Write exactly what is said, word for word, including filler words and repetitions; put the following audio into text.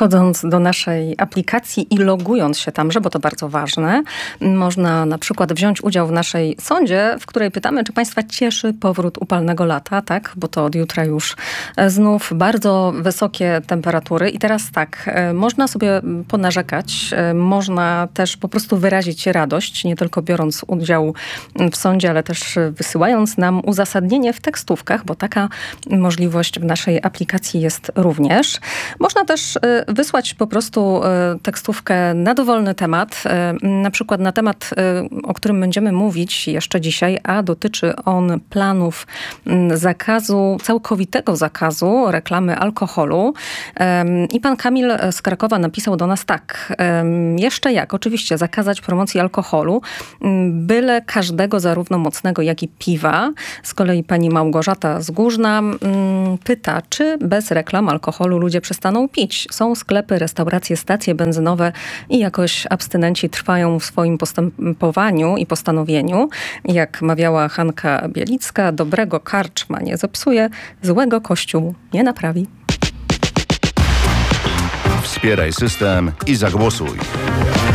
Wchodząc do naszej aplikacji i logując się tamże, bo to bardzo ważne, można na przykład wziąć udział w naszej sondzie, w której pytamy, czy państwa cieszy powrót upalnego lata, tak? Bo to od jutra już znów bardzo wysokie temperatury. I teraz tak, można sobie ponarzekać, można też po prostu wyrazić radość, nie tylko biorąc udział w sondzie, ale też wysyłając nam uzasadnienie w tekstówkach, bo taka możliwość w naszej aplikacji jest również. Można też wysłać po prostu tekstówkę na dowolny temat, na przykład na temat, o którym będziemy mówić jeszcze dzisiaj, a dotyczy on planów zakazu, całkowitego zakazu reklamy alkoholu. I pan Kamil z Krakowa napisał do nas tak. Jeszcze jak? Oczywiście zakazać promocji alkoholu, byle każdego, zarówno mocnego, jak i piwa. Z kolei pani Małgorzata z Górzna pyta, czy bez reklam alkoholu ludzie przestaną pić. Są sklepy, restauracje, stacje benzynowe i jakoś abstynenci trwają w swoim postępowaniu i postanowieniu. Jak mawiała Hanka Bielicka, dobrego karczma nie zepsuje, złego Kościół nie naprawi. Wspieraj system i zagłosuj.